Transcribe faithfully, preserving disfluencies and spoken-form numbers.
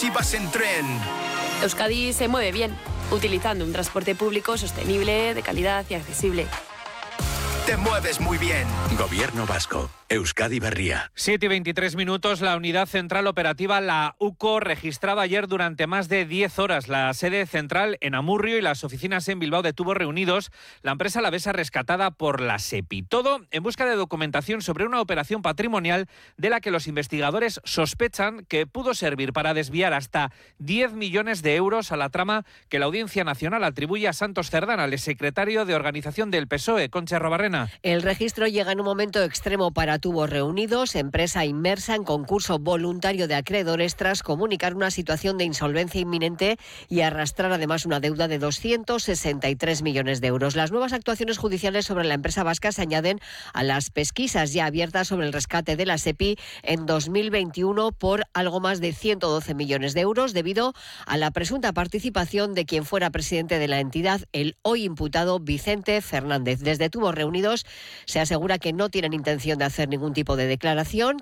Si vas en tren. Euskadi se mueve bien, utilizando un transporte público sostenible, de calidad y accesible. Te mueves muy bien. Gobierno vasco. Euskadi Berria. siete y veintitrés minutos, la unidad central operativa, la UCO, registraba ayer durante más de diez horas la sede central en Amurrio y las oficinas en Bilbao de Tubos reunidos, la empresa alavesa rescatada por la SEPI. Todo en busca de documentación sobre una operación patrimonial de la que los investigadores sospechan que pudo servir para desviar hasta diez millones de euros a la trama que la Audiencia Nacional atribuye a Santos Cerdán, el secretario de organización del P S O E, Concha Arrobarrena. El registro llega en un momento extremo para Tubos reunidos, empresa inmersa en concurso voluntario de acreedores tras comunicar una situación de insolvencia inminente y arrastrar además una deuda de doscientos sesenta y tres millones de euros. Las nuevas actuaciones judiciales sobre la empresa vasca se añaden a las pesquisas ya abiertas sobre el rescate de la SEPI en dos mil veintiuno por algo más de ciento doce millones de euros debido a la presunta participación de quien fuera presidente de la entidad, el hoy imputado Vicente Fernández. Desde Tubos reunidos se asegura que no tienen intención de hacer ningún tipo de declaración,